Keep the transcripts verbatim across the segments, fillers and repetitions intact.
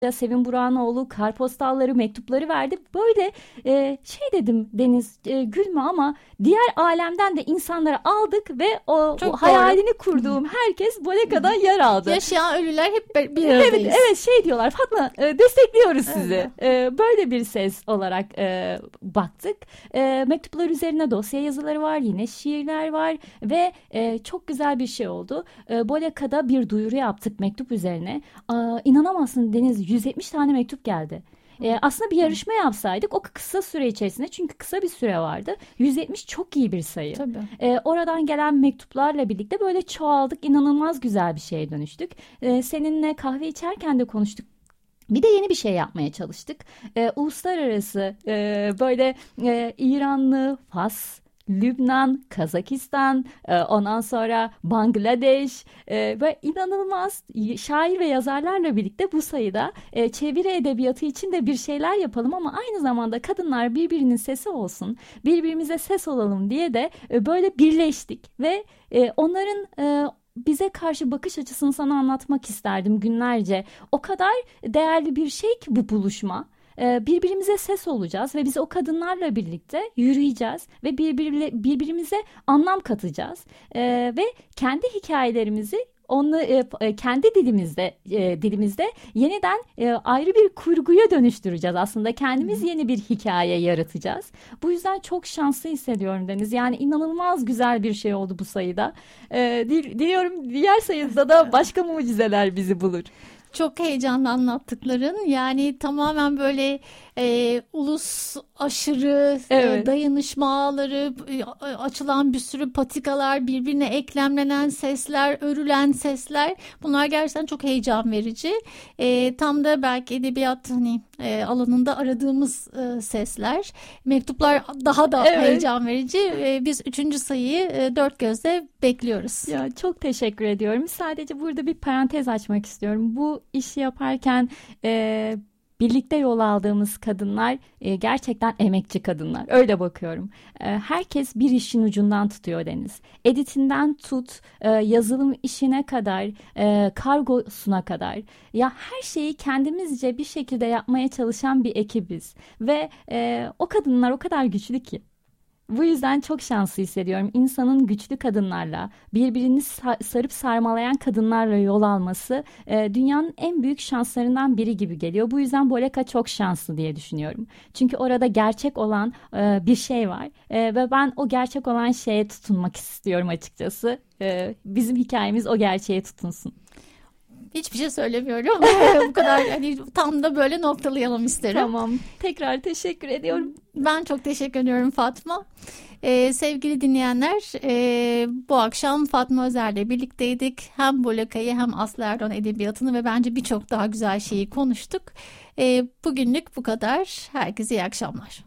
Sevin Burhanoğlu karpostalları, mektupları verdi. Böyle e, şey dedim Deniz, e, gülme ama diğer alemden de insanları aldık ve o, o hayalini kurduğum herkes Boleka'da yer aldı. Yaşayan ölüler hep bir aradayız. Evet, evet şey diyorlar, Fatma e, destekliyoruz sizi. Evet. E, böyle bir ses olarak e, baktık. E, mektuplar üzerine dosya yazıları var, yine şiirler var ve e, çok güzel bir şey oldu. E, Boleka'da bir duyuru yaptık mektup üzerine. E, inanamazsın Deniz, yüz yetmiş tane mektup geldi. Ee, aslında bir yarışma yapsaydık o kısa süre içerisinde, çünkü kısa bir süre vardı. yüz yetmiş çok iyi bir sayı. Ee, oradan gelen mektuplarla birlikte böyle çoğaldık. İnanılmaz güzel bir şeye dönüştük. Ee, seninle kahve içerken de konuştuk. Bir de yeni bir şey yapmaya çalıştık. Ee, uluslararası e, böyle e, İranlı, Fas, Lübnan, Kazakistan, ondan sonra Bangladeş, böyle inanılmaz şair ve yazarlarla birlikte bu sayıda çeviri edebiyatı için de bir şeyler yapalım ama aynı zamanda kadınlar birbirinin sesi olsun, birbirimize ses olalım diye de böyle birleştik ve onların bize karşı bakış açısını sana anlatmak isterdim günlerce. O kadar değerli bir şey ki bu buluşma. Birbirimize ses olacağız ve biz o kadınlarla birlikte yürüyeceğiz ve birbirle, birbirimize anlam katacağız ee, ve kendi hikayelerimizi onu e, kendi dilimizde e, dilimizde yeniden e, ayrı bir kurguya dönüştüreceğiz. Aslında kendimiz yeni bir hikaye yaratacağız. Bu yüzden çok şanslı hissediyorum Deniz. Yani inanılmaz güzel bir şey oldu bu sayıda. E, diliyorum diğer sayıda da başka mucizeler bizi bulur. Çok heyecanlı anlattıkların, yani tamamen böyle e, ulus aşırı evet. e, dayanışma ağları, e, açılan bir sürü patikalar, birbirine eklemlenen sesler, örülen sesler, bunlar gerçekten çok heyecan verici. E, tam da belki edebiyat hani e, alanında aradığımız e, sesler. Mektuplar daha da evet. heyecan verici. E, biz üçüncü sayıyı e, dört gözle bekliyoruz. Ya çok teşekkür ediyorum. Sadece burada bir parantez açmak istiyorum. Bu işi yaparken e, birlikte yol aldığımız kadınlar e, gerçekten emekçi kadınlar. Öyle bakıyorum. E, herkes bir işin ucundan tutuyor Deniz. Editinden tut, e, yazılım işine kadar, e, kargosuna kadar. Ya her şeyi kendimizce bir şekilde yapmaya çalışan bir ekibiz. Ve e, o kadınlar o kadar güçlü ki. Bu yüzden çok şanslı hissediyorum. İnsanın güçlü kadınlarla, birbirini sarıp sarmalayan kadınlarla yol alması e, dünyanın en büyük şanslarından biri gibi geliyor. Bu yüzden Boleka çok şanslı diye düşünüyorum. Çünkü orada gerçek olan e, bir şey var e, ve ben o gerçek olan şeye tutunmak istiyorum açıkçası. E, bizim hikayemiz o gerçeğe tutunsun. Hiçbir şey söylemiyorum. Bu kadar hani tam da böyle noktalayalım isterim. Tamam. Tekrar teşekkür ediyorum. Ben çok teşekkür ediyorum Fatma. Ee, sevgili dinleyenler, e, bu akşam Fatma Özer'le birlikteydik. Hem Boleka'yı hem Aslı Erdoğan edebiyatını ve bence birçok daha güzel şeyi konuştuk. E, bugünlük bu kadar. Herkese iyi akşamlar.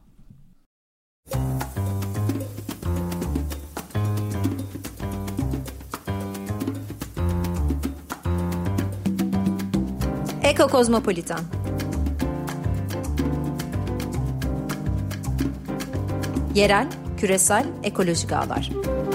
Eko Kozmopolitan. Yerel, küresel, ekolojik ağlar.